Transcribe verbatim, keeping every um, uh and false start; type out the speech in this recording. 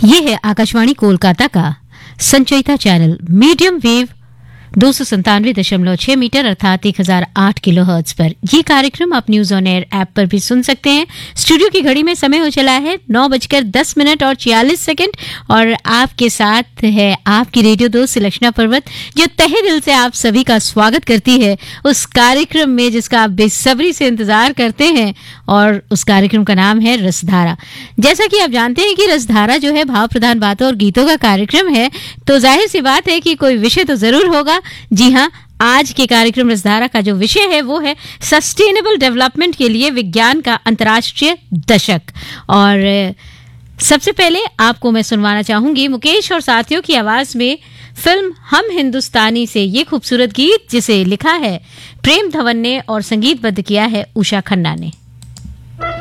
ये है आकाशवाणी कोलकाता का संचयिता चैनल मीडियम वेव दो सौ संतानवे दशमलव छह मीटर अर्थात एक हजार आठ किलो हर्ट्ज पर। ये कार्यक्रम आप न्यूज ऑन एयर ऐप पर भी सुन सकते हैं। स्टूडियो की घड़ी में समय हो चला है नौ बजकर दस मिनट और छियालीस सेकंड और आपके साथ है आपकी रेडियो दोस्त सुलक्षणा पर्वत, जो तहे दिल से आप सभी का स्वागत करती है उस कार्यक्रम में जिसका आप बेसब्री से इंतजार करते हैं, और उस कार्यक्रम का नाम है रसधारा। जैसा कि आप जानते हैं कि रसधारा जो है भाव प्रधान बातों और गीतों का कार्यक्रम है, तो जाहिर सी बात है कि कोई विषय तो जरूर होगा। जी हाँ, आज के कार्यक्रम रसधारा का जो विषय है वो है सस्टेनेबल डेवलपमेंट के लिए विज्ञान का अंतर्राष्ट्रीय दशक। और सबसे पहले आपको मैं सुनवाना चाहूंगी मुकेश और साथियों की आवाज में फिल्म हम हिंदुस्तानी से ये खूबसूरत गीत, जिसे लिखा है प्रेम धवन ने और संगीतबद्ध किया है उषा खन्ना ने।